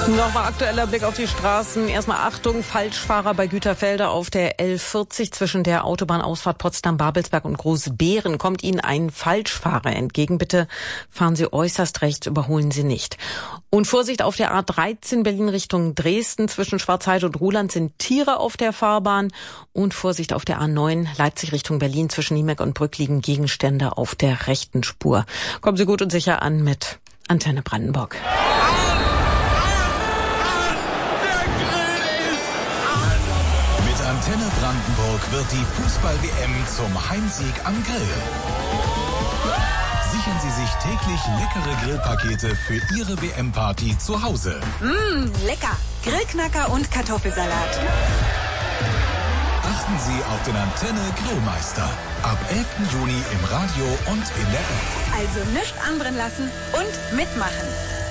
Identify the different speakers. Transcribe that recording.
Speaker 1: Nochmal aktueller Blick auf die Straßen. Erstmal Achtung, Falschfahrer bei Güterfelde auf der L40 zwischen der Autobahnausfahrt Potsdam-Babelsberg und Großbeeren. Kommt Ihnen ein Falschfahrer entgegen, bitte fahren Sie äußerst rechts, überholen Sie nicht. Und Vorsicht auf der A13 Berlin Richtung Dresden. Zwischen Schwarzheide und Ruhland sind Tiere auf der Fahrbahn. Und Vorsicht auf der A9 Leipzig Richtung Berlin. Zwischen Niemeck und Brück liegen Gegenstände auf der rechten Spur. Kommen Sie gut und sicher an mit Antenne Brandenburg.
Speaker 2: Antenne Brandenburg wird die Fußball-WM zum Heimsieg am Grill. Sichern Sie sich täglich leckere Grillpakete für Ihre WM-Party zu Hause.
Speaker 3: Lecker! Grillknacker und Kartoffelsalat.
Speaker 2: Achten Sie auf den Antenne Grillmeister. Ab 11. Juni im Radio und in der App.
Speaker 3: Also nichts anbrennen lassen und mitmachen.